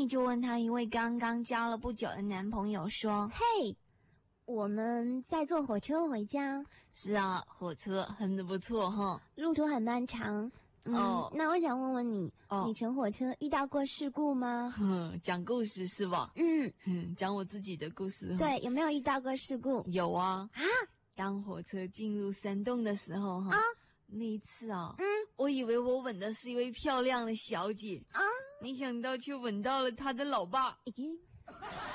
Sunny 就问她一位刚刚交了不久的男朋友说： 嘿，我们在坐火车回家。 是啊，火车很不错哈， 路途很漫长。那我想问问你，你乘火车遇到过事故吗？ 讲故事是吧？讲我自己的故事。 对，有没有遇到过事故？ 有啊。当火车进入山洞的时候那一次我以为我吻的是一位漂亮的小姐没想到却吻到了她的老爸。